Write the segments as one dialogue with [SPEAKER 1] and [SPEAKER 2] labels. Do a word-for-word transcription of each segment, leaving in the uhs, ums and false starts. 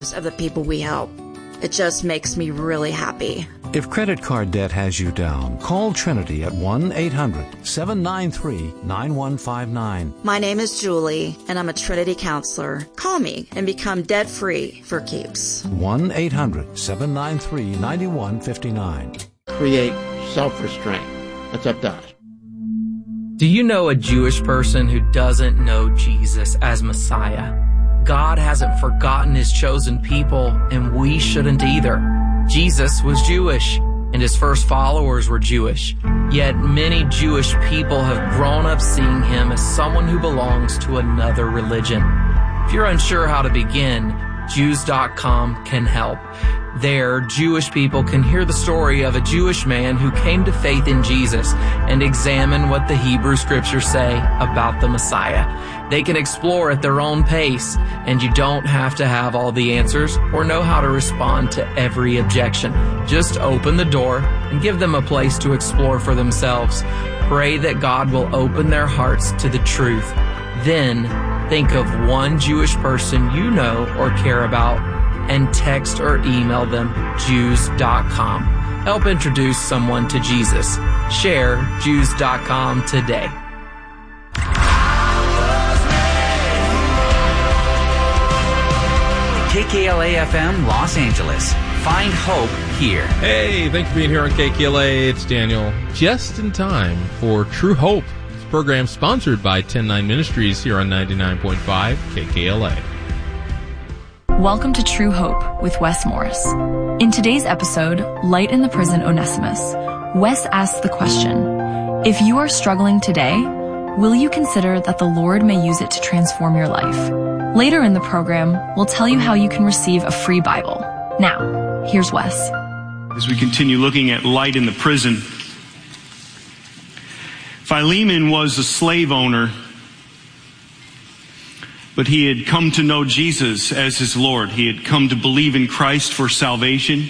[SPEAKER 1] of the people we help. It just makes me really happy.
[SPEAKER 2] If credit card debt has you down, call Trinity at one eight hundred seven nine three nine one five nine.
[SPEAKER 1] My name is Julie, and I'm a Trinity counselor. Call me and become debt-free for keeps.
[SPEAKER 2] one eight hundred seven nine three nine one five nine.
[SPEAKER 3] Create self-restraint. That's up to us.
[SPEAKER 4] Do you know a Jewish person who doesn't know Jesus as Messiah? God hasn't forgotten his chosen people, and we shouldn't either. Jesus was Jewish, and his first followers were Jewish. Yet many Jewish people have grown up seeing him as someone who belongs to another religion. If you're unsure how to begin, Jews dot com can help. There, Jewish people can hear the story of a Jewish man who came to faith in Jesus and examine what the Hebrew scriptures say about the Messiah. They can explore at their own pace, and you don't have to have all the answers or know how to respond to every objection. Just open the door and give them a place to explore for themselves. Pray that God will open their hearts to the truth. Then, think of one Jewish person you know or care about, and text or email them Jews dot com. Help introduce someone to Jesus. Share Jews dot com today.
[SPEAKER 5] K K L A F M Los Angeles. Find hope here.
[SPEAKER 6] Hey, thanks for being here on K K L A. It's Daniel. Just in time for True Hope. This program sponsored by ten nine Ministries here on ninety-nine point five K K L A.
[SPEAKER 7] Welcome to True Hope with Wes Morris. In today's episode, Light in the Prison Onesimus, Wes asks the question, if you are struggling today, will you consider that the Lord may use it to transform your life? Later in the program, we'll tell you how you can receive a free Bible. Now, here's Wes.
[SPEAKER 8] As we continue looking at light in the prison, Philemon was a slave owner, but he had come to know Jesus as his Lord. He had come to believe in Christ for salvation.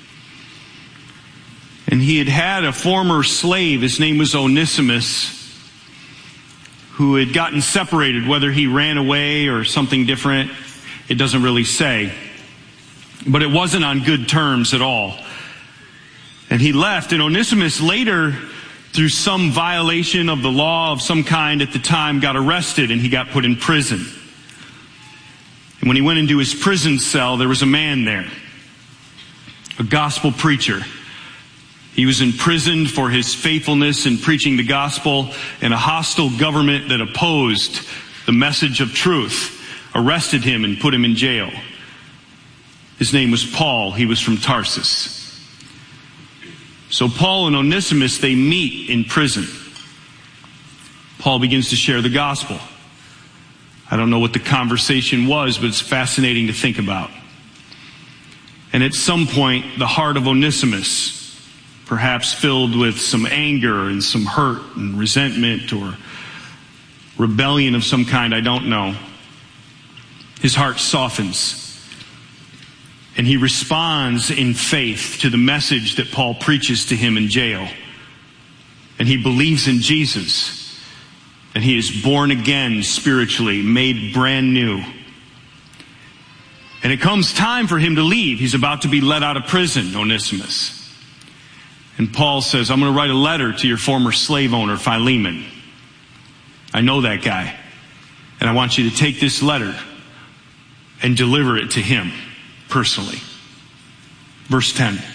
[SPEAKER 8] And he had had a former slave, his name was Onesimus, who had gotten separated, whether he ran away or something different, it doesn't really say. But it wasn't on good terms at all. And he left, and Onesimus later, through some violation of the law of some kind at the time, got arrested and he got put in prison. And when he went into his prison cell, there was a man there, a gospel preacher. He was imprisoned for his faithfulness in preaching the gospel, and a hostile government that opposed the message of truth arrested him and put him in jail. His name was Paul. He was from Tarsus. So Paul and Onesimus, they meet in prison. Paul begins to share the gospel. I don't know what the conversation was, but it's fascinating to think about. And at some point, the heart of Onesimus, perhaps filled with some anger and some hurt and resentment or rebellion of some kind, I don't know, his heart softens. And he responds in faith to the message that Paul preaches to him in jail. And he believes in Jesus. And he is born again spiritually, made brand new. And it comes time for him to leave. He's about to be let out of prison, Onesimus. And Paul says, I'm going to write a letter to your former slave owner, Philemon. I know that guy. And I want you to take this letter and deliver it to him personally. Verse ten. He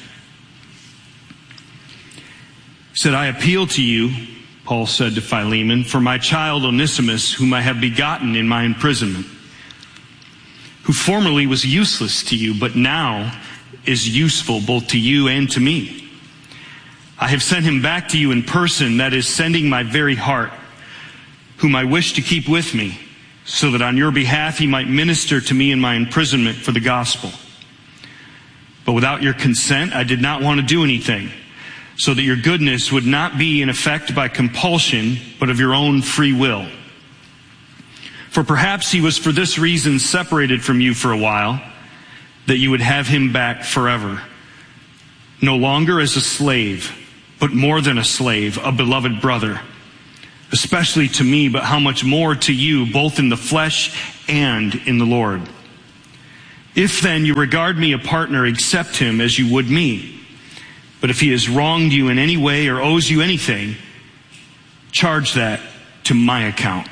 [SPEAKER 8] said, I appeal to you, Paul said to Philemon, for my child Onesimus, whom I have begotten in my imprisonment, who formerly was useless to you, but now is useful both to you and to me. I have sent him back to you in person, that is, sending my very heart, whom I wish to keep with me, so that on your behalf he might minister to me in my imprisonment for the gospel. But without your consent, I did not want to do anything, so that your goodness would not be in effect by compulsion, but of your own free will. For perhaps he was for this reason separated from you for a while, that you would have him back forever. No longer as a slave, but more than a slave, a beloved brother, especially to me, but how much more to you, both in the flesh and in the Lord. If then you regard me a partner, accept him as you would me. But if he has wronged you in any way or owes you anything, charge that to my account.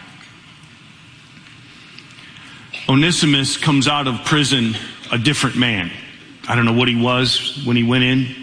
[SPEAKER 8] Onesimus comes out of prison a different man. I don't know what he was when he went in.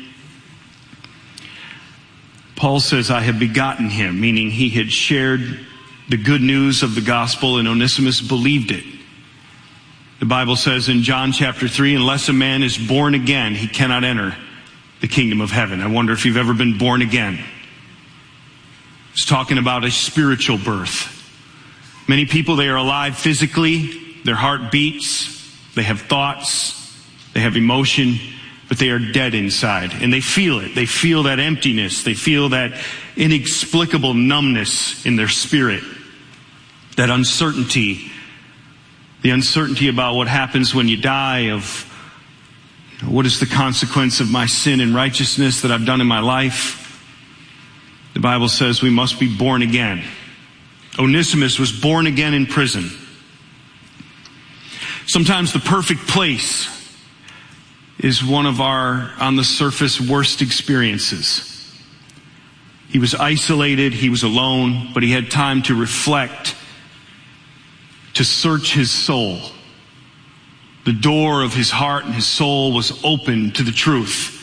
[SPEAKER 8] Paul says, I have begotten him, meaning he had shared the good news of the gospel and Onesimus believed it. The Bible says in John chapter three, unless a man is born again, he cannot enter the kingdom of heaven. I wonder if you've ever been born again. It's talking about a spiritual birth. Many people, they are alive physically, their heart beats, they have thoughts, they have emotion, but they are dead inside. And they feel it. They feel that emptiness. They feel that inexplicable numbness in their spirit, that uncertainty. The uncertainty about what happens when you die, of what is the consequence of my sin and righteousness that I've done in my life. The Bible says we must be born again. Onesimus was born again in prison. Sometimes the perfect place is one of our, on the surface, worst experiences. He was isolated, he was alone, but he had time to reflect, to search his soul. The door of his heart and his soul was open to the truth.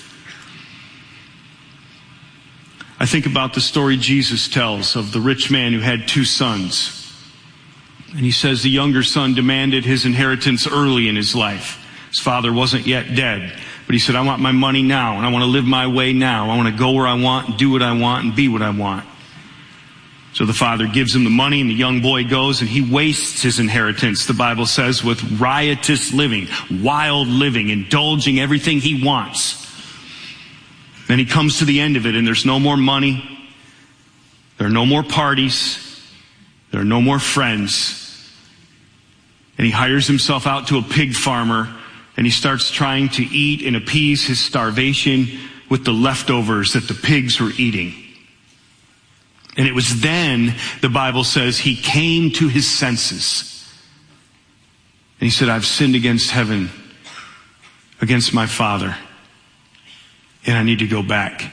[SPEAKER 8] I think about the story Jesus tells of the rich man who had two sons. And he says the younger son demanded his inheritance early in his life. His father wasn't yet dead. But he said, I want my money now, and I want to live my way now. I want to go where I want, and do what I want, and be what I want. So the father gives him the money, and the young boy goes, and he wastes his inheritance, the Bible says, with riotous living, wild living, indulging everything he wants. Then he comes to the end of it, and there's no more money. There are no more parties. There are no more friends. And he hires himself out to a pig farmer, and he starts trying to eat and appease his starvation with the leftovers that the pigs were eating. And it was then, the Bible says, he came to his senses. And he said, I've sinned against heaven, against my Father, and I need to go back.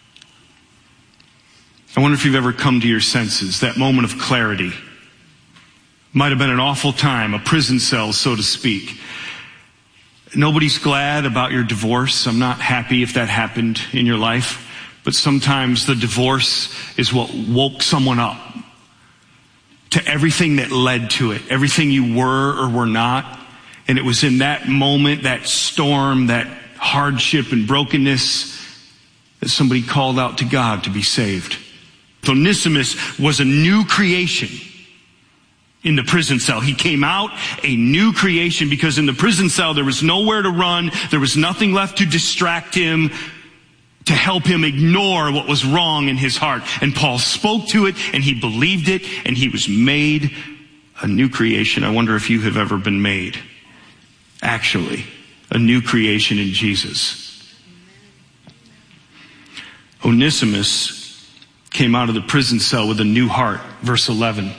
[SPEAKER 8] I wonder if you've ever come to your senses, that moment of clarity. Might have been an awful time, a prison cell, so to speak. Nobody's glad about your divorce. I'm not happy if that happened in your life. But sometimes the divorce is what woke someone up to everything that led to it, everything you were or were not. And it was in that moment, that storm, that hardship and brokenness, that somebody called out to God to be saved. Onesimus was a new creation in the prison cell. He came out a new creation because in the prison cell there was nowhere to run. There was nothing left to distract him, to help him ignore what was wrong in his heart. And Paul spoke to it, and he believed it, and he was made a new creation. I wonder if you have ever been made, actually, a new creation in Jesus. Onesimus came out of the prison cell with a new heart. Verse eleven.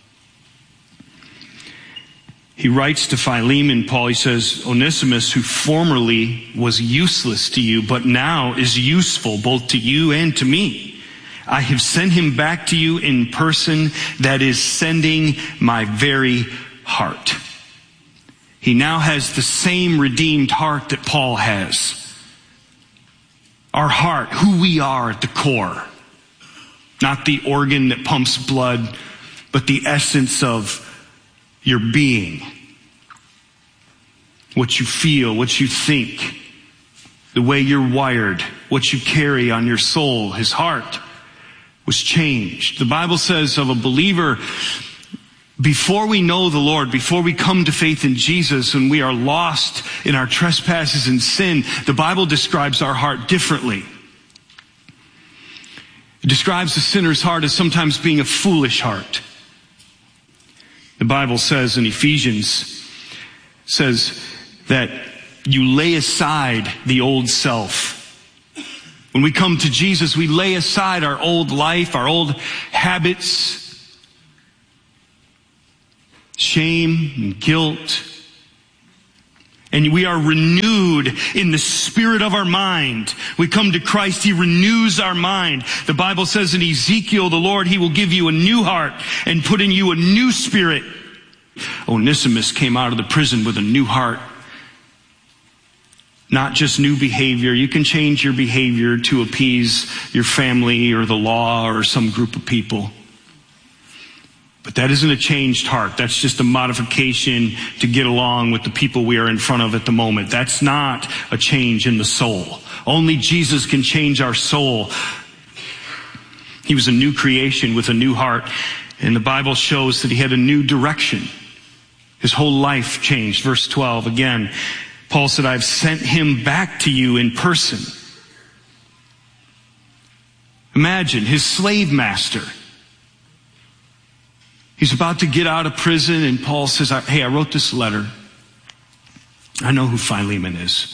[SPEAKER 8] He writes to Philemon, Paul, he says, Onesimus, who formerly was useless to you, but now is useful both to you and to me. I have sent him back to you in person, that is sending my very heart. He now has the same redeemed heart that Paul has. Our heart, who we are at the core. Not the organ that pumps blood, but the essence of your being. What you feel, what you think, the way you're wired, what you carry on your soul. His heart was changed. The Bible says of a believer, before we know the Lord, before we come to faith in Jesus and we are lost in our trespasses and sin, the Bible describes our heart differently. It describes the sinner's heart as sometimes being a foolish heart. The Bible says in Ephesians, says that you lay aside the old self. When we come to Jesus, we lay aside our old life, our old habits, shame and guilt. And we are renewed in the spirit of our mind. We come to Christ, He renews our mind. The Bible says in Ezekiel, the Lord, He will give you a new heart and put in you a new spirit. Onesimus came out of the prison with a new heart. Not just new behavior. You can change your behavior to appease your family or the law or some group of people. But that isn't a changed heart. That's just a modification to get along with the people we are in front of at the moment. That's not a change in the soul. Only Jesus can change our soul. He was a new creation with a new heart. And the Bible shows that he had a new direction. His whole life changed. Verse twelve, again, Paul said, I've sent him back to you in person. Imagine his slave master. He's about to get out of prison, and Paul says, hey, I wrote this letter. I know who Philemon is.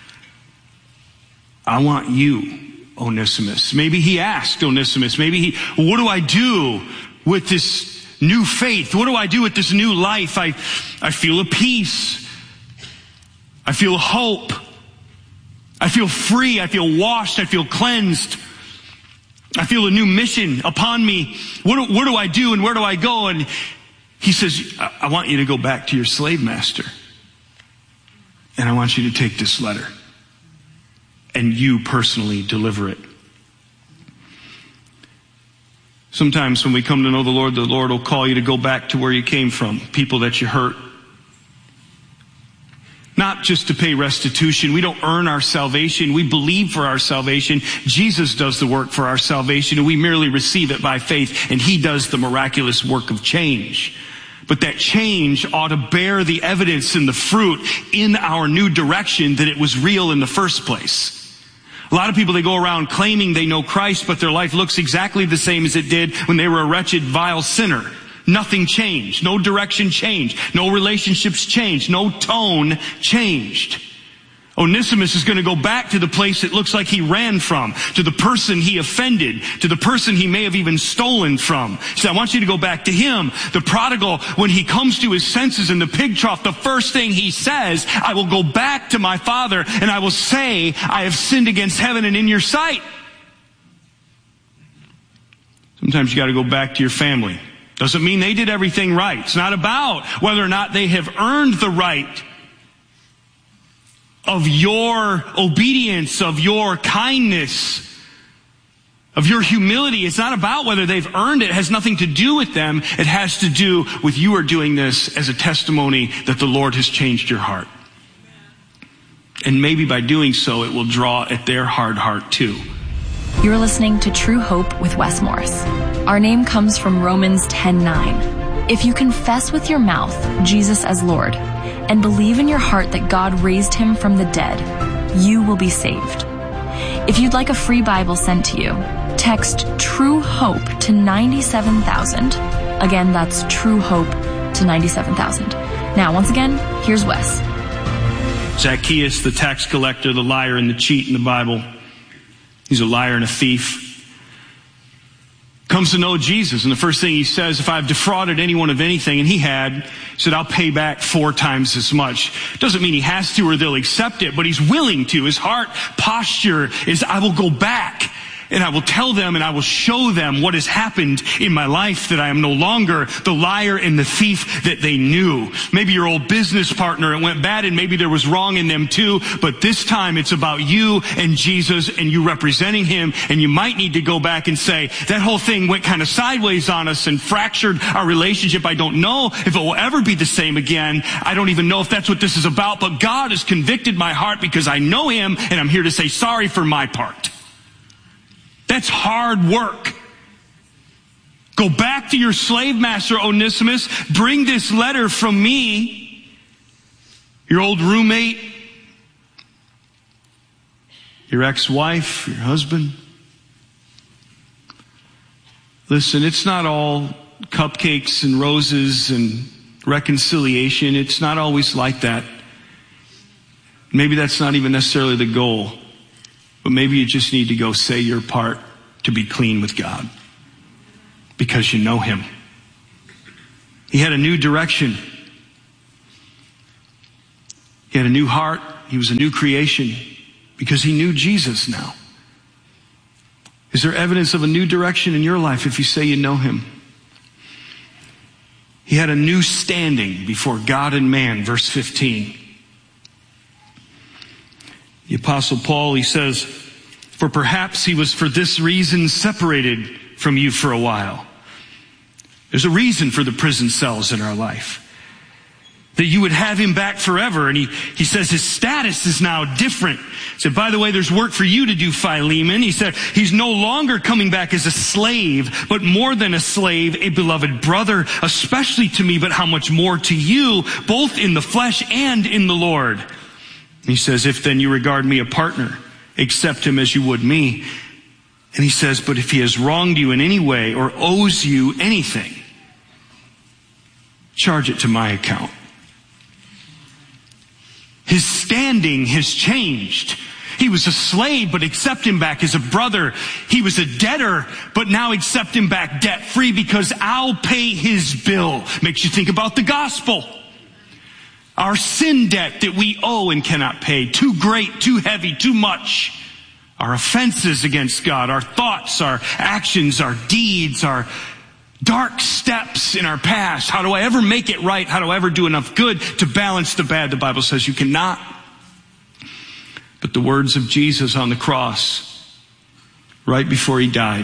[SPEAKER 8] I want you, Onesimus. Maybe he asked Onesimus, maybe he, what do I do with this new faith? What do I do with this new life? I, I feel a peace. I feel hope. I feel free. I feel washed. I feel cleansed. I feel a new mission upon me. What do, what do I do and where do I go? And he says, I, I want you to go back to your slave master. And I want you to take this letter. And you personally deliver it. Sometimes when we come to know the Lord, the Lord will call you to go back to where you came from. People that you hurt. Not just to pay restitution. We don't earn our salvation. We believe for our salvation. Jesus does the work for our salvation, and we merely receive it by faith, and he does the miraculous work of change. But that change ought to bear the evidence and the fruit in our new direction that it was real in the first place. A lot of people, they go around claiming they know Christ, but their life looks exactly the same as it did when they were a wretched, vile sinner. Nothing changed. No direction changed. No relationships changed. No tone changed. Onesimus is going to go back to the place it looks like he ran from, to the person he offended, to the person he may have even stolen from. He said, I want you to go back to him. The prodigal, when he comes to his senses in the pig trough, the first thing he says, I will go back to my father and I will say, I have sinned against heaven and in your sight. Sometimes you got to go back to your family. Doesn't mean they did everything right. It's not about whether or not they have earned the right of your obedience, of your kindness, of your humility. It's not about whether they've earned it. It has nothing to do with them. It has to do with you are doing this as a testimony that the Lord has changed your heart. And maybe by doing so, it will draw at their hard heart too.
[SPEAKER 7] You're listening to True Hope with Wes Morris. Our name comes from Romans ten nine. If you confess with your mouth Jesus as Lord and believe in your heart that God raised him from the dead, you will be saved. If you'd like a free Bible sent to you, text True Hope to ninety-seven thousand. Again, that's True Hope to ninety-seven thousand. Now, once again, here's Wes.
[SPEAKER 8] Zacchaeus, the tax collector, the liar and the cheat in the Bible. He's a liar and a thief. Comes to know Jesus, and the first thing he says, if I've defrauded anyone of anything, and he had, he said, I'll pay back four times as much. Doesn't mean he has to or they'll accept it, but he's willing to. His heart posture is, I will go back. And I will tell them and I will show them what has happened in my life, that I am no longer the liar and the thief that they knew. Maybe your old business partner, it went bad and maybe there was wrong in them too, but this time it's about you and Jesus and you representing him, and you might need to go back and say, that whole thing went kind of sideways on us and fractured our relationship. I don't know if it will ever be the same again. I don't even know if that's what this is about, but God has convicted my heart because I know him, and I'm here to say sorry for my part. That's hard work. Go back to your slave master, Onesimus. Bring this letter from me, your old roommate, your ex-wife, your husband. Listen, it's not all cupcakes and roses and reconciliation. It's not always like that. Maybe that's not even necessarily the goal. But maybe you just need to go say your part to be clean with God because you know him. He had a new direction. He He had a new heart. He was a new creation because he knew Jesus now. Is there evidence of a new direction in your life if you say you know him? He had a new standing before God and man, verse fifteen. The Apostle Paul, he says, for perhaps he was for this reason separated from you for a while. There's a reason for the prison cells in our life. That you would have him back forever. And he, he says his status is now different. He said, by the way, there's work for you to do, Philemon. He said, he's no longer coming back as a slave, but more than a slave, a beloved brother, especially to me, but how much more to you, both in the flesh and in the Lord. He says, if then you regard me a partner, accept him as you would me. And he says, but if he has wronged you in any way or owes you anything, charge it to my account. His standing has changed. He was a slave, but accept him back as a brother. He was a debtor, but now accept him back debt-free because I'll pay his bill. Makes you think about the gospel. Our sin debt that we owe and cannot pay. Too great, too heavy, too much. Our offenses against God, our thoughts, our actions, our deeds, our dark steps in our past. How do I ever make it right? How do I ever do enough good to balance the bad? The Bible says you cannot. But the words of Jesus on the cross, right before he died,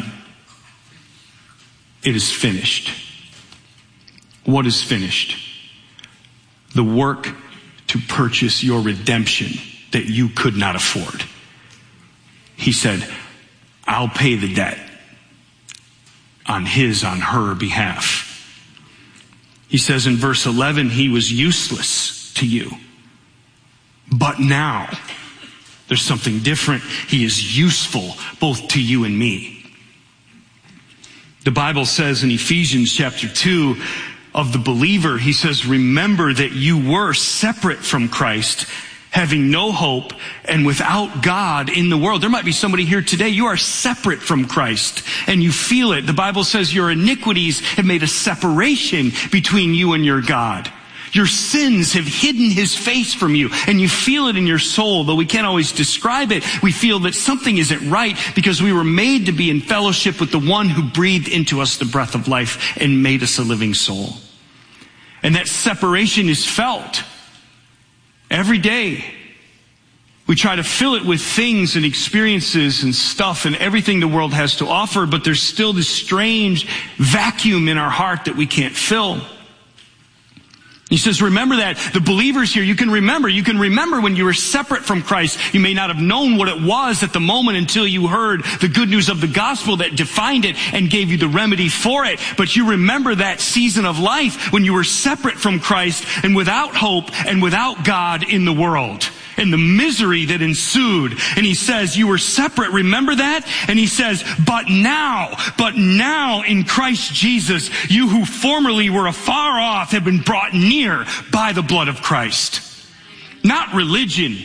[SPEAKER 8] it is finished. What is finished? The work to purchase your redemption that you could not afford. He said, I'll pay the debt on his, on her behalf. He says in verse eleven, he was useless to you. But now, there's something different. He is useful both to you and me. The Bible says in Ephesians chapter two of the believer, he says, remember that you were separate from Christ, having no hope and without God in the world. There might be somebody here today, you are separate from Christ and you feel it. The Bible says your iniquities have made a separation between you and your God. Your sins have hidden his face from you and you feel it in your soul, though we can't always describe it. We feel that something isn't right because we were made to be in fellowship with the one who breathed into us the breath of life and made us a living soul. And that separation is felt every day. We try to fill it with things and experiences and stuff and everything the world has to offer, but there's still this strange vacuum in our heart that we can't fill. He says, remember that. The believers here, you can remember. You can remember when you were separate from Christ. You may not have known what it was at the moment until you heard the good news of the gospel that defined it and gave you the remedy for it. But you remember that season of life when you were separate from Christ and without hope and without God in the world. And the misery that ensued. And he says, you were separate. Remember that? And he says, but now, but now in Christ Jesus, you who formerly were afar off have been brought near by the blood of Christ. Not religion.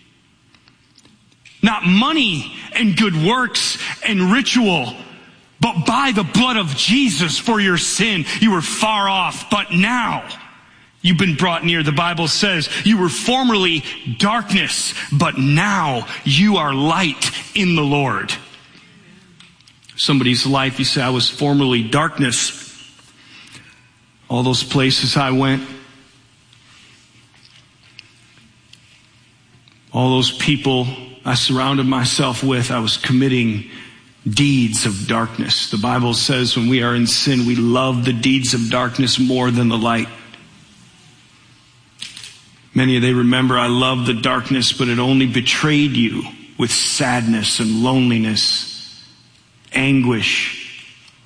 [SPEAKER 8] Not money and good works and ritual. But by the blood of Jesus for your sin. You were far off, but now you've been brought near. The Bible says you were formerly darkness, but now you are light in the Lord. Somebody's life, you say, I was formerly darkness. All those places I went. All those people I surrounded myself with, I was committing deeds of darkness. The Bible says when we are in sin, we love the deeds of darkness more than the light. Many of they remember, I love the darkness, but it only betrayed you with sadness and loneliness, anguish.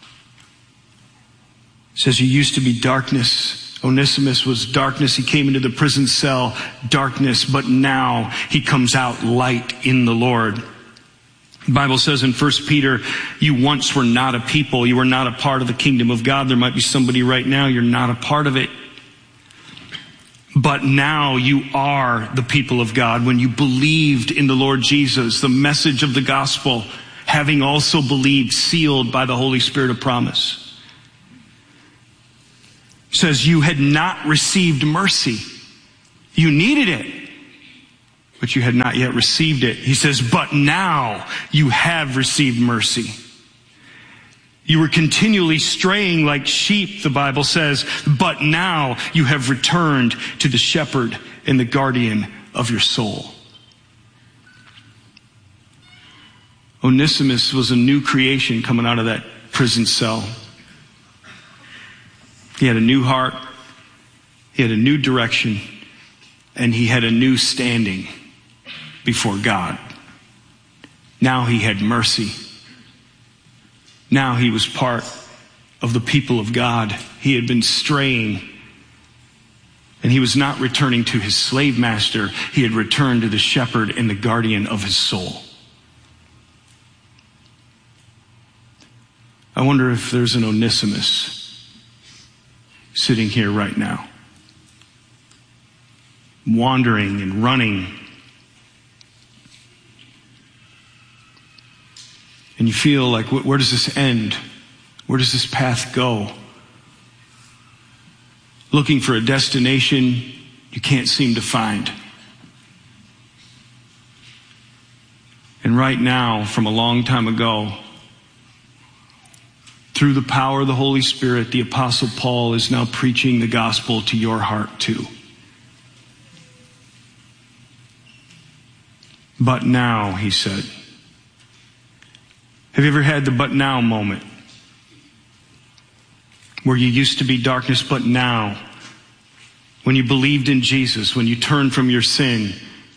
[SPEAKER 8] It says you used to be darkness. Onesimus was darkness. He came into the prison cell, darkness, but now he comes out light in the Lord. The Bible says in First Peter, you once were not a people. You were not a part of the kingdom of God. There might be somebody right now, you're not a part of it. But now you are the people of God when you believed in the Lord Jesus, the message of the gospel, having also believed, sealed by the Holy Spirit of promise. It says you had not received mercy. You needed it. but you had not yet received it. He says, but now you have received mercy. You were continually straying like sheep, the Bible says, but now you have returned to the shepherd and the guardian of your soul. Onesimus was a new creation coming out of that prison cell. He had a new heart, he had a new direction, and he had a new standing before God. Now he had mercy. Now he was part of the people of God. He had been straying, and he was not returning to his slave master. He had returned to the shepherd and the guardian of his soul. I wonder if there's an Onesimus sitting here right now, wandering and running. And you feel like, where does this end? Where does this path go? Looking for a destination you can't seem to find. And right now, from a long time ago, through the power of the Holy Spirit, the Apostle Paul is now preaching the gospel to your heart too. But now, he said. Have you ever had the but now moment? Where you used to be darkness, but now, when you believed in Jesus, when you turned from your sin,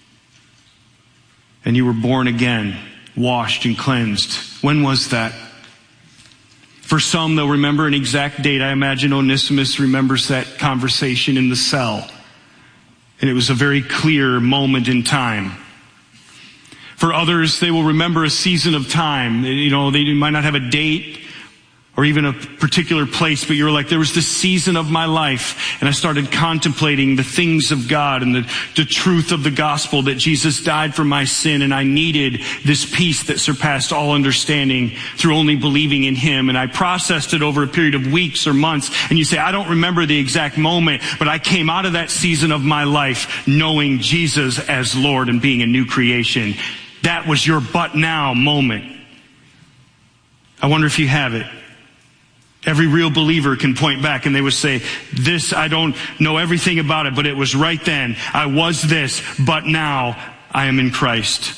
[SPEAKER 8] and you were born again, washed and cleansed. When was that? For some, they'll remember an exact date. I imagine Onesimus remembers that conversation in the cell. And it was a very clear moment in time. For others, they will remember a season of time. You know, they might not have a date or even a particular place, but you're like, there was this season of my life, and I started contemplating the things of God and the, the truth of the gospel, that Jesus died for my sin, and I needed this peace that surpassed all understanding through only believing in Him. And I processed it over a period of weeks or months. And you say, I don't remember the exact moment, but I came out of that season of my life knowing Jesus as Lord and being a new creation. That was your but now moment. I wonder if you have it. Every real believer can point back and they would say, this, I don't know everything about it, but it was right then. I was this, but now I am in Christ.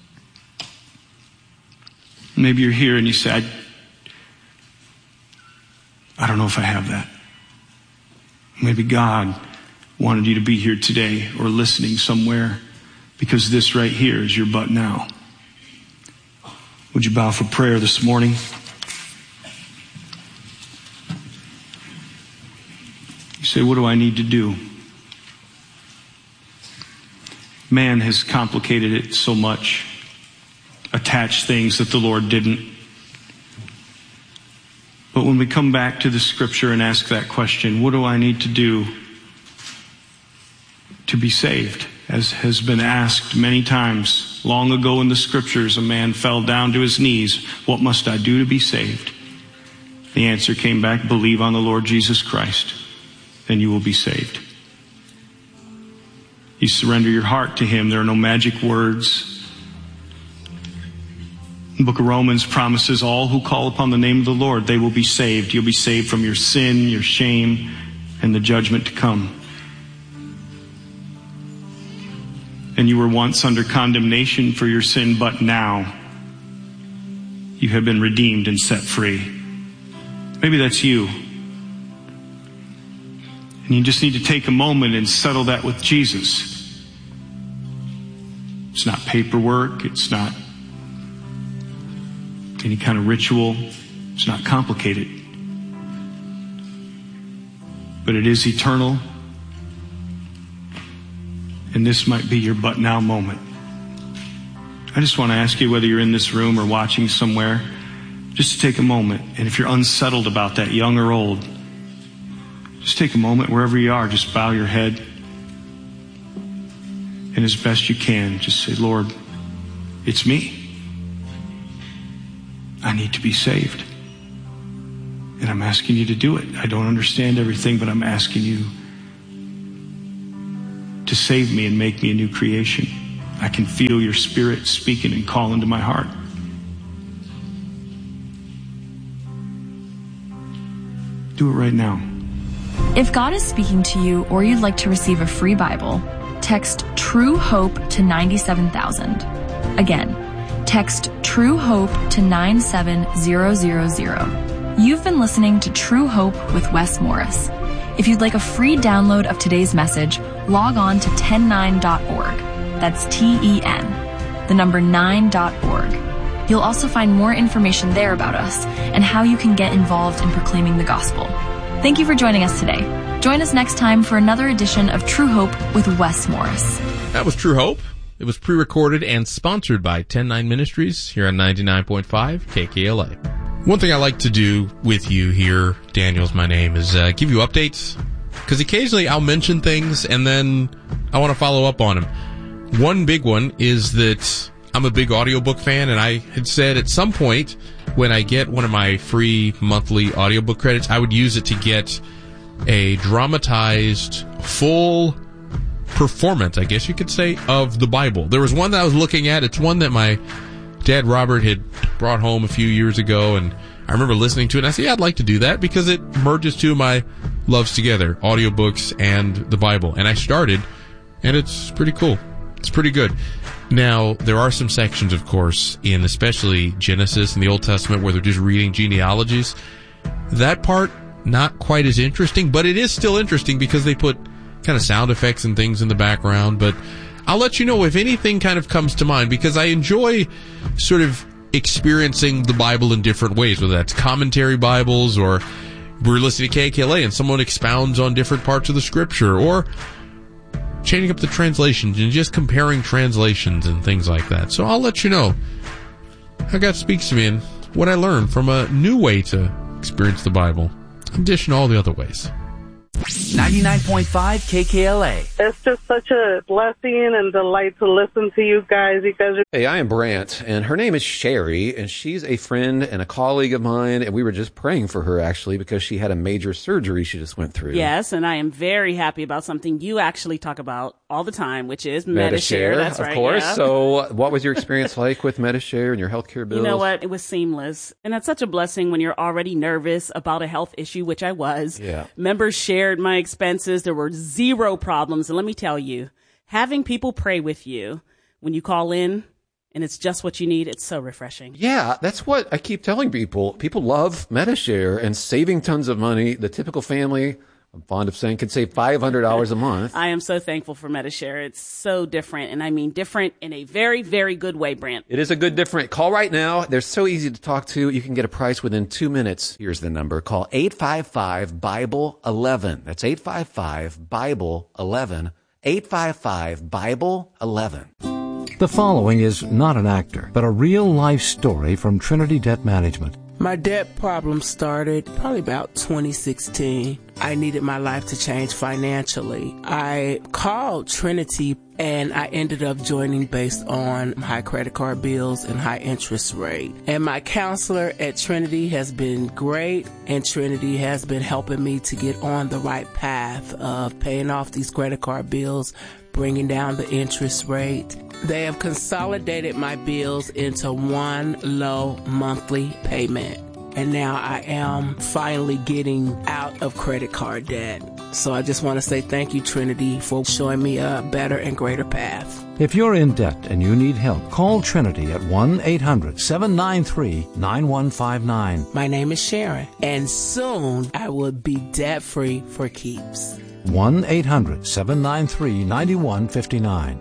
[SPEAKER 8] Maybe you're here and you say, I, I don't know if I have that. Maybe God wanted you to be here today or listening somewhere, because this right here is your but now. Would you bow for prayer this morning? You say, what do I need to do? Man has complicated it so much, attached things that the Lord didn't. But when we come back to the scripture and ask that question, what do I need to do to be saved? As has been asked many times, long ago in the scriptures, a man fell down to his knees. What must I do to be saved? The answer came back, believe on the Lord Jesus Christ, and you will be saved. You surrender your heart to Him. There are no magic words. The book of Romans promises all who call upon the name of the Lord, they will be saved. You'll be saved from your sin, your shame, and the judgment to come. And you were once under condemnation for your sin, but now you have been redeemed and set free. Maybe that's you. And you just need to take a moment and settle that with Jesus. It's not paperwork. It's not any kind of ritual. It's not complicated. But it is eternal. And this might be your but now moment. I just want to ask you, whether you're in this room or watching somewhere, just to take a moment. And if you're unsettled about that, young or old, just take a moment wherever you are. Just bow your head. And as best you can, just say, Lord, it's me. I need to be saved. And I'm asking you to do it. I don't understand everything, but I'm asking you to save me and make me a new creation. I can feel your Spirit speaking and calling to my heart. Do it right now.
[SPEAKER 7] If God is speaking to you or you'd like to receive a free Bible, text True Hope to ninety-seven thousand. Again, text True Hope to nine seven zero zero zero. You've been listening to True Hope with Wes Morris. If you'd like a free download of today's message, log on to ten nine dot org. That's T E N, the number nine dot org. You'll also find more information there about us and how you can get involved in proclaiming the gospel. Thank you for joining us today. Join us next time for another edition of True Hope with Wes Morris.
[SPEAKER 6] That was True Hope. It was pre-recorded and sponsored by ten nine Ministries here on ninety-nine point five K K L A. One thing I like to do with you here, Daniel's my name, is uh, give you updates. Because occasionally I'll mention things and then I want to follow up on them. One big one is that I'm a big audiobook fan, and I had said at some point when I get one of my free monthly audiobook credits, I would use it to get a dramatized full performance, I guess you could say, of the Bible. There was one that I was looking at. It's one that my dad Robert had brought home a few years ago, and I remember listening to it, and I said, yeah, I'd like to do that because it merges two of my loves together, audiobooks and the Bible. And I started, and it's pretty cool. It's pretty good. Now, there are some sections, of course, in especially Genesis and the Old Testament where they're just reading genealogies. That part, not quite as interesting, but it is still interesting because they put kind of sound effects and things in the background. But I'll let you know if anything kind of comes to mind, because I enjoy sort of experiencing the Bible in different ways, whether that's commentary Bibles, or we're listening to K K L A and someone expounds on different parts of the Scripture, or changing up the translations and just comparing translations and things like that. So I'll let you know how God speaks to me and what I learned from a new way to experience the Bible, in addition to all the other ways.
[SPEAKER 5] ninety-nine point five K K L A.
[SPEAKER 9] It's just such a blessing and delight to listen to you guys. You guys are-
[SPEAKER 10] Hey, I am Brant, and her name is Sherry, and she's a friend and a colleague of mine, and we were just praying for her, actually, because she had a major surgery she just went through.
[SPEAKER 11] Yes, and I am very happy about something you actually talk about all the time, which is Medi-Share. That's
[SPEAKER 10] of
[SPEAKER 11] right,
[SPEAKER 10] course.
[SPEAKER 11] yeah.
[SPEAKER 10] So what was your experience like with Medi-Share and your healthcare bills?
[SPEAKER 11] You know what? It was seamless. And that's such a blessing when you're already nervous about a health issue, which I was.
[SPEAKER 10] Yeah.
[SPEAKER 11] Members shared my expenses. There were zero problems. And let me tell you, having people pray with you when you call in and it's just what you need, it's so refreshing.
[SPEAKER 10] Yeah, that's what I keep telling people. People love Medi-Share and saving tons of money. The typical family, I'm fond of saying, could save five hundred dollars a month.
[SPEAKER 11] I am so thankful for Medi-Share. It's so different. And I mean different in a very, very good way, Brant.
[SPEAKER 10] It is a good different. Call right now. They're so easy to talk to. You can get a price within two minutes. Here's the number. Call eight five five Bible eleven. That's eight five five Bible eleven. eight five five Bible eleven.
[SPEAKER 2] The following is not an actor, but a real-life story from Trinity Debt Management.
[SPEAKER 12] My debt problem started probably about twenty sixteen. I needed my life to change financially. I called Trinity and I ended up joining based on high credit card bills and high interest rate. And my counselor at Trinity has been great, and Trinity has been helping me to get on the right path of paying off these credit card bills, bringing down the interest rate. They have consolidated my bills into one low monthly payment. And now I am finally getting out of credit card debt. So I just want to say thank you, Trinity, for showing me a better and greater path.
[SPEAKER 2] If you're in debt and you need help, call Trinity at one eight hundred seven nine three nine one five nine.
[SPEAKER 12] My name is Sharon, and soon I will be debt-free for keeps.
[SPEAKER 2] one eight hundred seven nine three nine one five nine.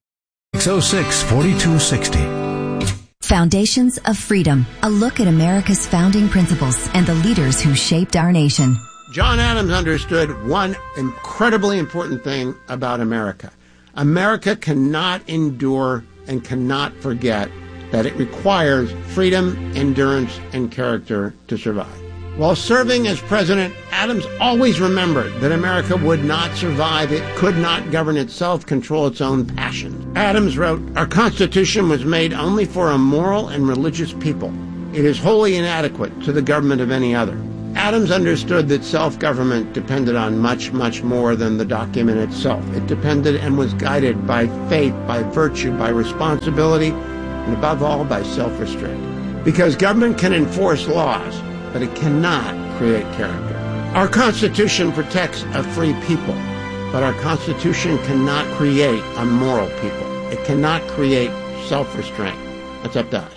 [SPEAKER 2] six oh six, four two six oh.
[SPEAKER 13] Foundations of Freedom, a look at America's founding principles and the leaders who shaped our nation.
[SPEAKER 3] John Adams understood one incredibly important thing about America. America cannot endure and cannot forget that it requires freedom, endurance, and character to survive. While serving as president, Adams always remembered that America would not survive. It could not govern itself, control its own passions. Adams wrote, "Our Constitution was made only for a moral and religious people. It is wholly inadequate to the government of any other." Adams understood that self-government depended on much, much more than the document itself. It depended and was guided by faith, by virtue, by responsibility, and above all, by self-restraint. Because government can enforce laws, but it cannot create character. Our Constitution protects a free people, but our Constitution cannot create a moral people. It cannot create self-restraint. That's up to us.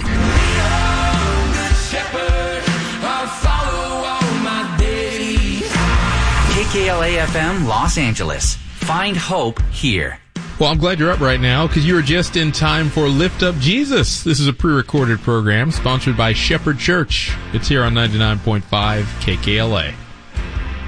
[SPEAKER 5] K K L A F M Los Angeles. Find hope here.
[SPEAKER 6] Well, I'm glad you're up right now because you were just in time for Lift Up Jesus. This is a pre-recorded program sponsored by Shepherd Church. It's here on ninety-nine point five K K L A.